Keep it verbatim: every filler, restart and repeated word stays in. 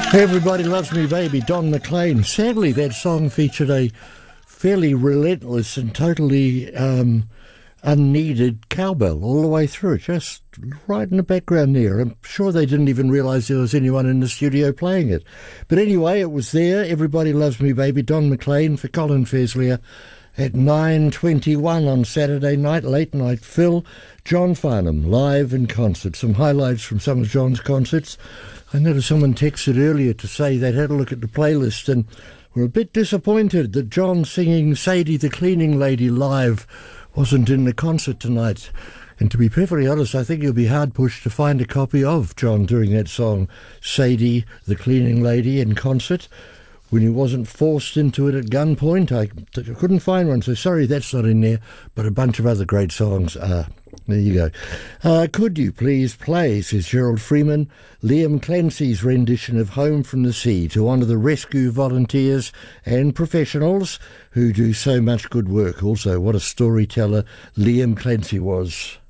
Everybody Loves Me Baby, Don McLean. Sadly, that song featured a fairly relentless and totally um, unneeded cowbell all the way through, just right in the background there. I'm sure they didn't even realise there was anyone in the studio playing it. But anyway, it was there. Everybody Loves Me Baby, Don McLean for Colin Feslier at nine twenty-one on Saturday night, late night Phil. John Farnham, live in concert. Some highlights from some of John's concerts. I noticed someone texted earlier to say they'd had a look at the playlist and were a bit disappointed that John singing Sadie the Cleaning Lady live wasn't in the concert tonight. And to be perfectly honest, I think you'll be hard-pushed to find a copy of John doing that song, Sadie the Cleaning Lady, in concert, when he wasn't forced into it at gunpoint. I, I couldn't find one, so sorry that's not in there, but a bunch of other great songs are. There you go. Uh, could you please play, says Gerald Freeman, Liam Clancy's rendition of Home from the Sea to honour the rescue volunteers and professionals who do so much good work. Also, what a storyteller Liam Clancy was.